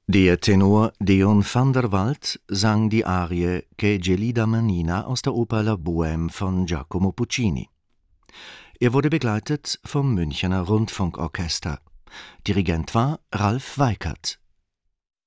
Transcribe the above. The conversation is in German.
Der Tenor Deon van der Wald sang die Arie Che gelida manina aus der Oper La Bohème von Giacomo Puccini. Er wurde begleitet vom Münchener Rundfunkorchester. Dirigent war Ralf Weikert.